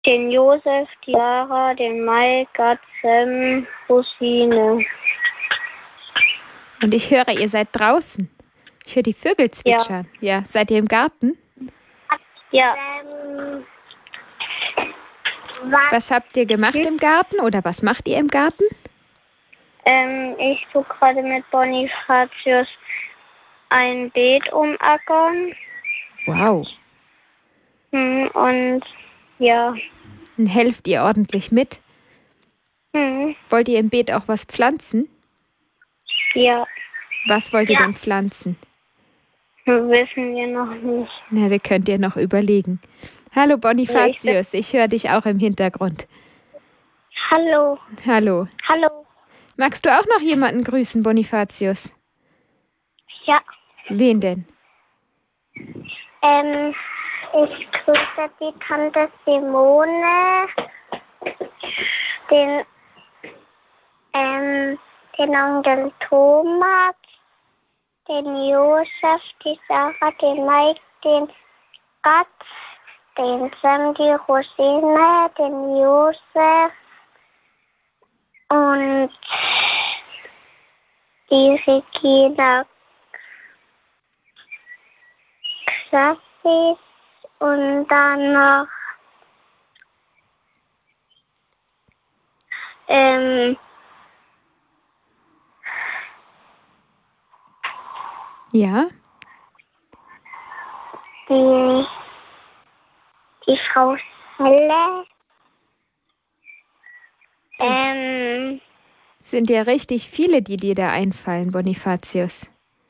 Den Josef, die Sarah, den Mai, Gatzem, Rosine. Und ich höre, ihr seid draußen. Ich höre die Vögel zwitschern. Ja. Seid ihr im Garten? Ja. Was habt ihr gemacht im Garten oder was macht ihr im Garten? Ich tue gerade mit Bonifatius ein Beet umackern. Wow. Und ja. Und helft ihr ordentlich mit? Wollt ihr im Beet auch was pflanzen? Ja. Was wollt ihr denn pflanzen? Wissen wir noch nicht. Na, das könnt ihr noch überlegen. Hallo Bonifatius, ich höre dich auch im Hintergrund. Hallo. Hallo. Hallo. Magst du auch noch jemanden grüßen, Bonifatius? Ja. Wen denn? Ich grüße die Tante Simone, den Onkel Thomas, den Josef, die Sarah, den Mike, den Gatz, den Sam, die Rosine, den Josef und die Regina Xafis und dann noch Ja? Die Frau Helle. Sind ja richtig viele, die dir da einfallen, Bonifatius.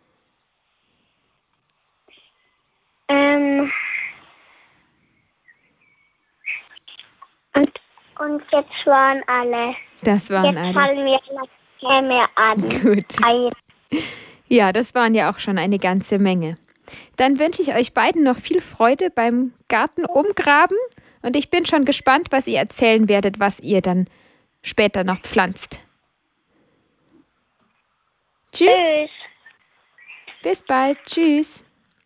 Und jetzt waren alle. Das waren jetzt alle. Fallen mir noch mehr an. Gut. Ja, das waren ja auch schon eine ganze Menge. Dann wünsche ich euch beiden noch viel Freude beim Garten umgraben und ich bin schon gespannt, was ihr erzählen werdet, was ihr dann später noch pflanzt. Tschüss. Bis bald. Tschüss.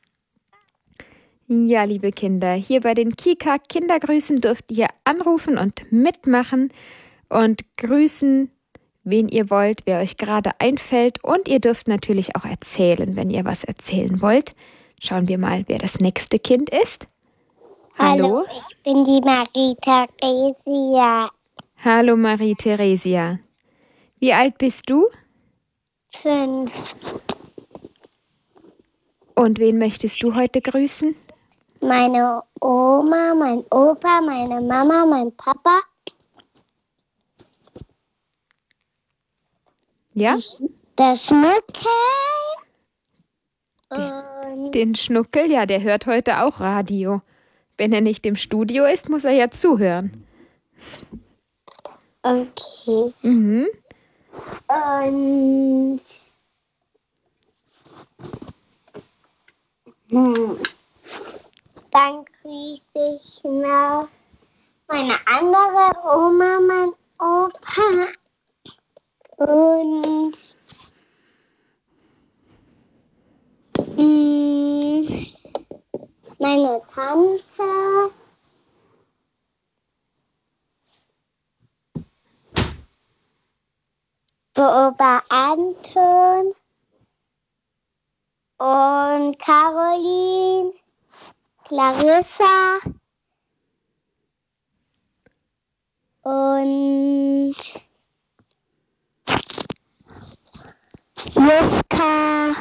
Ja, liebe Kinder, hier bei den Kika Kindergrüßen dürft ihr anrufen und mitmachen und grüßen, wen ihr wollt, wer euch gerade einfällt. Und ihr dürft natürlich auch erzählen, wenn ihr was erzählen wollt. Schauen wir mal, wer das nächste Kind ist. Hallo? Hallo, ich bin die Marie-Theresia. Hallo Marie-Theresia. Wie alt bist du? 5. Und wen möchtest du heute grüßen? Meine Oma, mein Opa, meine Mama, mein Papa. Ja? Der Schnuckel. Den Schnuckel, ja, der hört heute auch Radio. Wenn er nicht im Studio ist, muss er ja zuhören. Okay. Mhm. Und dann grüße ich noch meine andere Oma, mein Opa und meine Tante. Opa Anton und Caroline, Clarissa und Juska,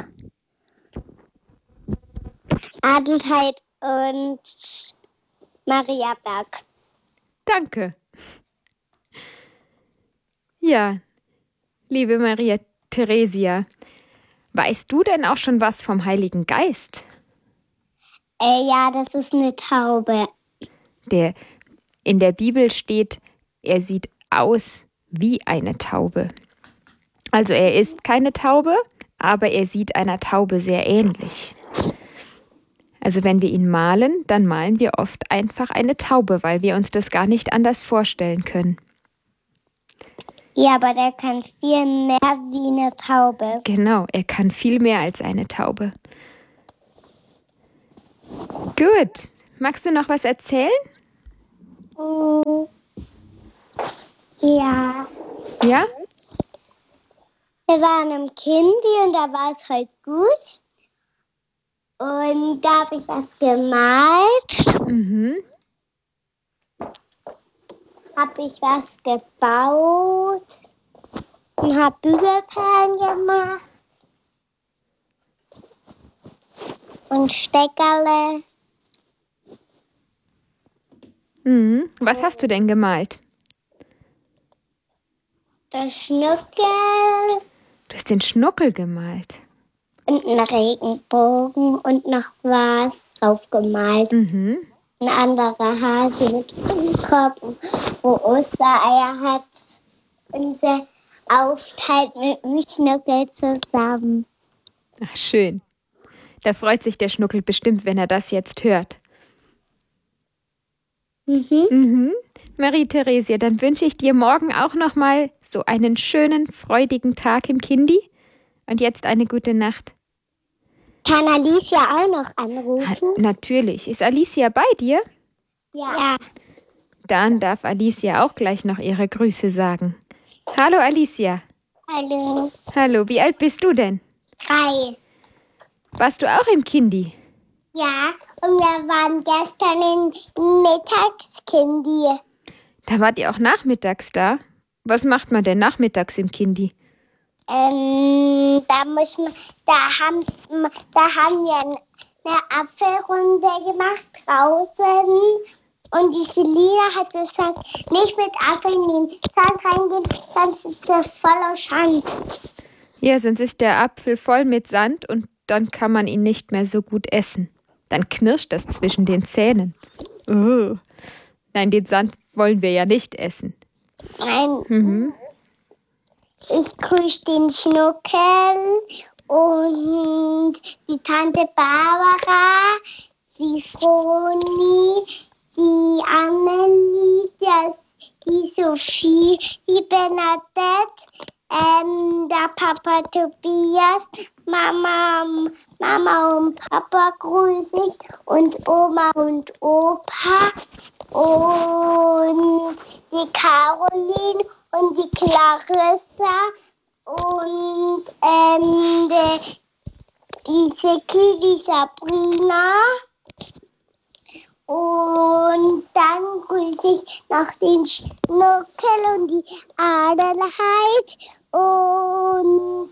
Adelheid und Maria Berg. Danke. Ja, liebe Maria Theresia, weißt du denn auch schon was vom Heiligen Geist? Ja, das ist eine Taube. In der Bibel steht, er sieht aus wie eine Taube. Also er ist keine Taube, aber er sieht einer Taube sehr ähnlich. Also wenn wir ihn malen, dann malen wir oft einfach eine Taube, weil wir uns das gar nicht anders vorstellen können. Ja, aber der kann viel mehr wie eine Taube. Genau, er kann viel mehr als eine Taube. Gut. Magst du noch was erzählen? Mm, ja. Ja? Wir waren im Kindi und da war es halt gut. Und da habe ich was gemalt, Mhm. habe ich was gebaut und habe Bügelperlen gemacht und Steckerle. Mhm. Was hast du denn gemalt? Der Schnuckel Du hast den Schnuckel gemalt. und einen Regenbogen und noch was drauf gemalt. Mhm. Ein anderer Hase mit dem Kopf, wo Ostereier hat. Und der aufteilt mit dem Schnuckel zusammen. Ach, schön. Da freut sich der Schnuckel bestimmt, wenn er das jetzt hört. Mhm. Mhm. Marie-Theresia, dann wünsche ich dir morgen auch noch mal so einen schönen, freudigen Tag im Kindi. Und jetzt eine gute Nacht. Kann Alicia auch noch anrufen? Natürlich. Ist Alicia bei dir? Ja. Dann darf Alicia auch gleich noch ihre Grüße sagen. Hallo Alicia. Hallo. Hallo, wie alt bist du denn? 3. Warst du auch im Kindi? Ja, und wir waren gestern im Mittagskindi. Da wart ihr auch nachmittags da? Was macht man denn nachmittags im Kindi? Da haben wir eine Apfelrunde gemacht draußen. Und die Selina hat gesagt, nicht mit Apfeln in den Sand reingehen, sonst ist das voller Schand. Ja, sonst ist der Apfel voll mit Sand und dann kann man ihn nicht mehr so gut essen. Dann knirscht das zwischen den Zähnen. Nein, den Sand wollen wir ja nicht essen. Nein, Mhm. ich grüße den Schnuckel und die Tante Barbara, die Froni, die Amelie, die Sophie, die Bernadette, der Papa Tobias, Mama und Papa grüße ich und Oma und Opa und die Caroline und die Clarissa und die Seki, die Sabrina. Und dann grüße ich noch den Schnuckel und die Adelheid. Und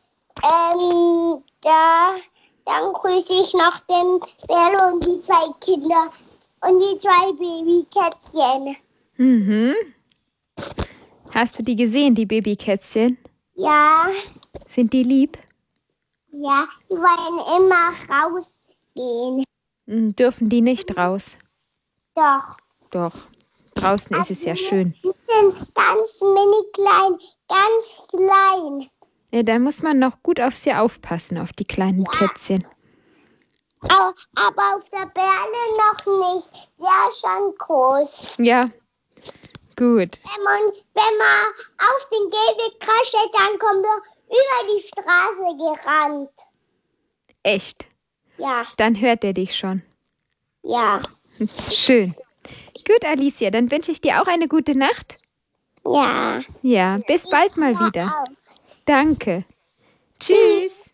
dann grüße ich noch den Bello und die 2 Kinder und die 2 Babykätzchen. Mhm. Hast du die gesehen, die Babykätzchen? Ja, Sind die lieb? ja, die wollen immer rausgehen. Dürfen die nicht raus? Doch. Doch, draußen ist es ja schön. Die sind ganz mini klein, ganz klein. Ja, da muss man noch gut auf sie aufpassen, auf die kleinen Kätzchen. Aber auf der Berle noch nicht. Der ist schon groß. Ja, gut. Wenn man auf den Gehweg crasht, dann kommt er über die Straße gerannt. Echt? Ja, Dann hört er dich schon. ja, Schön. Gut, Alicia, dann wünsche ich dir auch eine gute Nacht. ja. Ja, bis bald mal wieder. Danke. Tschüss.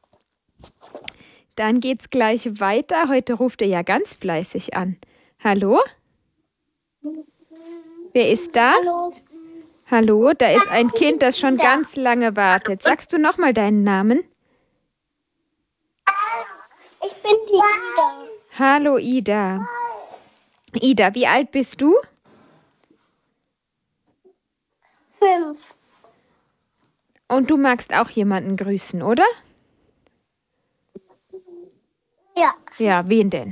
Dann geht's gleich weiter. Heute ruft er ja ganz fleißig an. Hallo? Wer ist da? Hallo. Hallo, da ist ein Kind, das schon ganz lange wartet. Sagst du nochmal deinen Namen? Ich bin die Ida. Hallo, Ida. Ida, wie alt bist du? 5. Und du magst auch jemanden grüßen, oder? Ja. Ja, wen denn?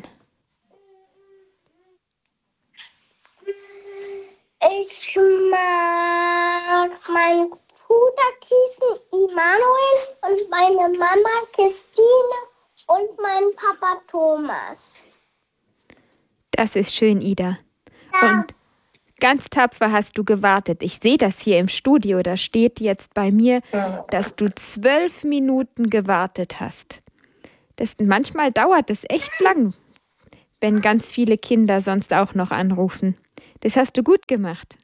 Ich mag meinen Bruder Kiesen Immanuel und meine Mama Christine und meinen Papa Thomas. Das ist schön, Ida. Und ganz tapfer hast du gewartet. Ich sehe das hier im Studio. Da steht jetzt bei mir, dass du 12 Minuten gewartet hast. Manchmal dauert es echt lang, wenn ganz viele Kinder sonst auch noch anrufen. Das hast du gut gemacht.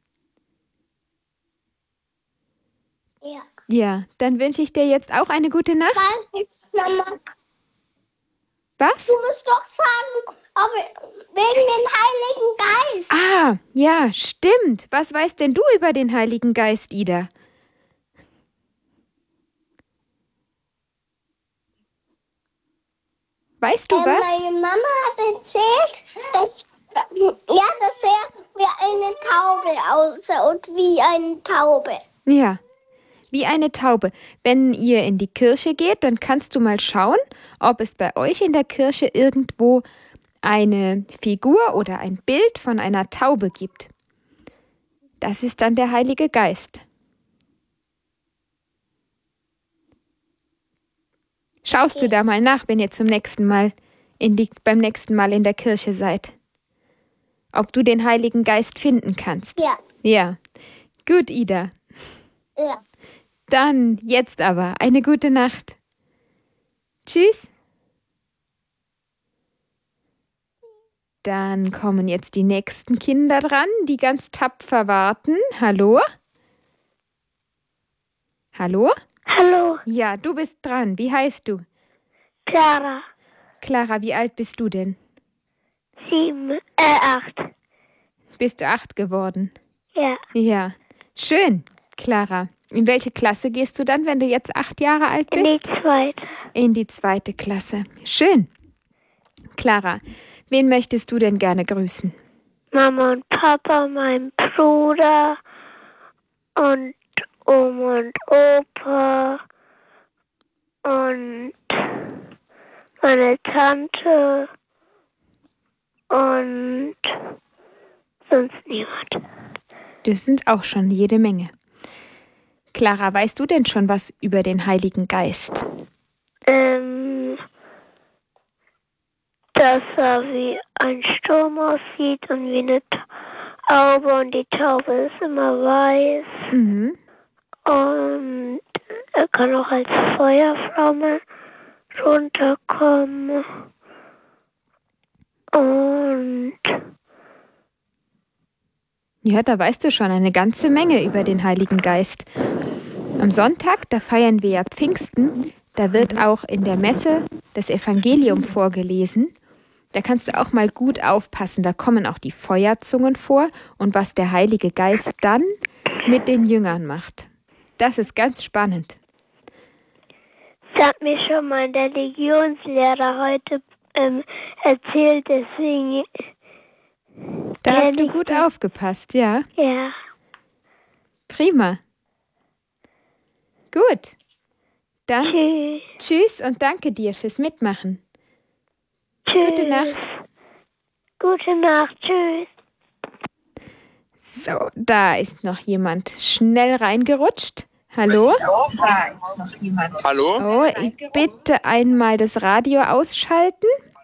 Ja. Ja, dann wünsche ich dir jetzt auch eine gute Nacht. Was ist, Mama? Was? Du musst doch sagen, aber wegen dem Heiligen Geist. Ah, ja, stimmt. Was weißt denn du über den Heiligen Geist, Ida? Weißt du was? Meine Mama hat erzählt, dass er wie eine Taube ausschaut, wie eine Taube. Ja, wie eine Taube. Wenn ihr in die Kirche geht, dann kannst du mal schauen, ob es bei euch in der Kirche irgendwo eine Figur oder ein Bild von einer Taube gibt. Das ist dann der Heilige Geist. Schaust du da mal nach, wenn ihr beim nächsten Mal in der Kirche seid? Ob du den Heiligen Geist finden kannst? Ja. Ja. Gut, Ida. Ja. Dann jetzt aber eine gute Nacht. Tschüss. Dann kommen jetzt die nächsten Kinder dran, die ganz tapfer warten. Hallo? Hallo? Hallo, Ja, du bist dran. Wie heißt du? Clara. Clara, wie alt bist du denn? 8. Bist du 8 geworden? Ja. Ja. Schön, Clara. In welche Klasse gehst du dann, wenn du jetzt 8 Jahre alt In bist? die 2. In die 2. Klasse. Schön. Clara, wen möchtest du denn gerne grüßen? Mama und Papa, mein Bruder und Oma und Opa und meine Tante und sonst niemand. Das sind auch schon jede Menge. Clara, weißt du denn schon was über den Heiligen Geist? Dass er wie ein Sturm aussieht und wie eine Taube und die Taube ist immer weiß. Mhm. Und er kann auch als Feuerflamme runterkommen. Und Ja, da weißt du schon eine ganze Menge über den Heiligen Geist. Am Sonntag, da feiern wir ja Pfingsten, da wird auch in der Messe das Evangelium vorgelesen. Da kannst du auch mal gut aufpassen, da kommen auch die Feuerzungen vor und was der Heilige Geist dann mit den Jüngern macht. Das ist ganz spannend. das hat mir schon mal der Religionslehrer heute erzählt, deswegen Da hast du gut aufgepasst, ja. ja. Prima. Gut. Dann Tschüss. tschüss und danke dir fürs Mitmachen. Tschüss. Gute Nacht. Gute Nacht. Tschüss. So, da ist noch jemand schnell reingerutscht. Hallo? Hallo? Oh, bitte einmal das Radio ausschalten.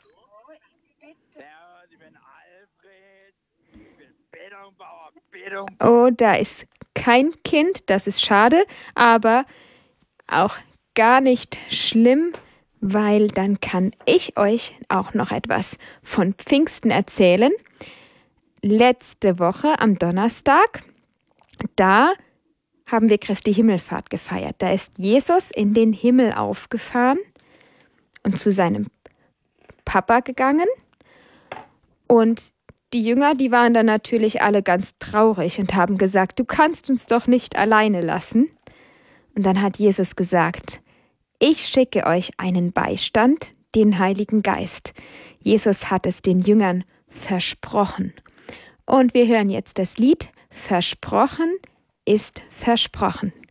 Ich bin Alfred. Ich bin Bildungsbauer. Oh, da ist kein Kind, das ist schade, aber auch gar nicht schlimm, weil dann kann ich euch auch noch etwas von Pfingsten erzählen. Letzte Woche am Donnerstag, da haben wir Christi Himmelfahrt gefeiert. Da ist Jesus in den Himmel aufgefahren und zu seinem Papa gegangen. Und die Jünger, die waren dann natürlich alle ganz traurig und haben gesagt, du kannst uns doch nicht alleine lassen. Und dann hat Jesus gesagt, ich schicke euch einen Beistand, den Heiligen Geist. Jesus hat es den Jüngern versprochen. Und wir hören jetzt das Lied Versprochen ist versprochen.